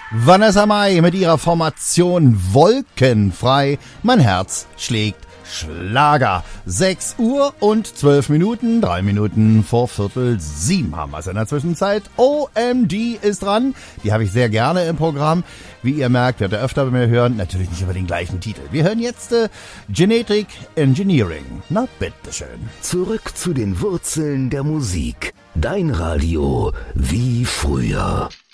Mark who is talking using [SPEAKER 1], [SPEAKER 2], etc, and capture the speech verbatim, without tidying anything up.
[SPEAKER 1] Vanessa Mai mit ihrer Formation Wolkenfrei. Mein Herz schlägt Schlager. sechs Uhr und zwölf Minuten, drei Minuten vor Viertel sieben haben wir es in der Zwischenzeit. O M D ist dran. Die habe ich sehr gerne im Programm. Wie ihr merkt, werdet ihr öfter bei mir hören. Natürlich nicht über den gleichen Titel. Wir hören jetzt äh, Genetic Engineering. Na, bitteschön.
[SPEAKER 2] Zurück zu den Wurzeln der Musik. Dein Radio wie früher.